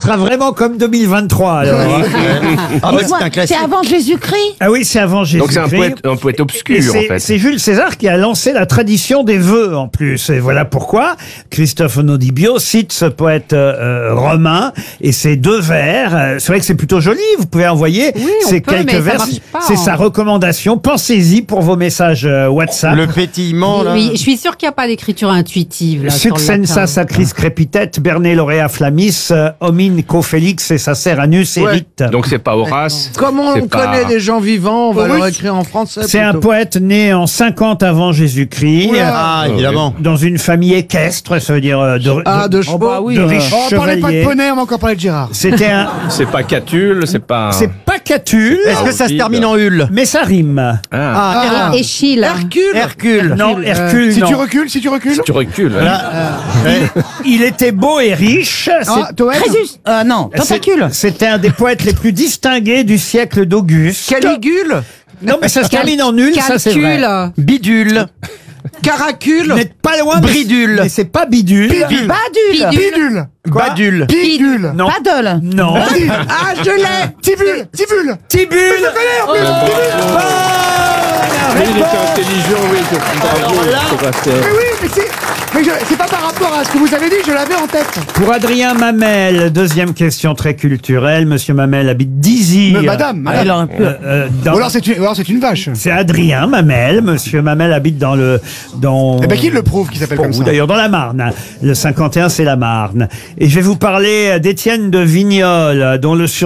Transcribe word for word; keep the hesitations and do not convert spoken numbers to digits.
sera vraiment comme deux mille vingt-trois, alors. Ah, bah, c'est un classique. C'est avant Jésus-Christ. Ah oui, c'est avant Jésus-Christ. Donc c'est un poète, un poète obscur, Et en c'est- fait. C'est Jules César qui a lancé la tradition des vœux, en plus. Et voilà pourquoi Christophe Onodibio cite ce poète euh, romain et ses deux vers. Euh, C'est vrai que c'est plutôt joli, vous pouvez envoyer Oui, on ces peut, quelques mais ça vers. marche pas, C'est hein. sa recommandation. Pensez-y pour vos messages euh, WhatsApp. Le pétillement, là. Oui, je suis sûre qu'il n'y a pas d'écriture intuitive. Là, sur le Succensa latin. sacris crepitet, Berne laurea flammis, euh, homine co-felix et sacer anus erit. Donc c'est pas Horace. Comme on c'est pas- connaît des gens vivants, on va Oh, leur oui. écrire en français. C'est un plutôt. poète né en cinquante avant Jésus-Christ. Ah, évidemment. Dans une famille équestre, ça veut dire euh, de, Ah, de chevaux. bah oui, de euh, riches Oh, on parlait pas de chevaliers. poney, on va encore parler de Gérard. C'était un. C'est pas Catulle, c'est pas. C'est pas Catulle, Est-ce que ça se termine en hul? mais ça rime. Ah. Ah, Et Échille. Hercule. Hercule. Non, Hercule, Si non. tu recules, si tu recules. Tu recules. Il était beau et riche. C'est- Ah, Toen. Crésus. Euh, non, tentacule. c'est- C'était un des poètes les plus distingués du siècle d'Auguste. Caligule. Non, mais ça se termine en nul, ça c'est vrai. Calcul. Bidule. Caracule. Vous n'êtes pas loin. mais- Bridule. Mais c'est pas bidule. Bidule. Badule. Bidule. Quoi Badule. Bidule. Non. Paddle. Non. Ah, je l'ai. Tibule. Tibule. Tibule. En plus, Tibule. Mais il était intelligent, oui. Bravo, Sébastien. Mais oui, mais c'est. Mais je- c'est pas par rapport à ce que vous avez dit, je l'avais en tête. Pour Adrien Mamel, deuxième question très culturelle. Monsieur Mamel habite Dizy. Mais madame, madame. Il aurait pu. Euh, euh, dans- Ou alors c'est une, ou alors c'est une vache. C'est Adrien Mamel. Monsieur Mamel habite dans le. Dans... Eh ben qui le prouve qu'il s'appelle Pour comme vous ça? d'ailleurs, dans la Marne. Le cinquante et un, c'est la Marne. Et je vais vous parler d'Étienne de Vignol, dont le surnom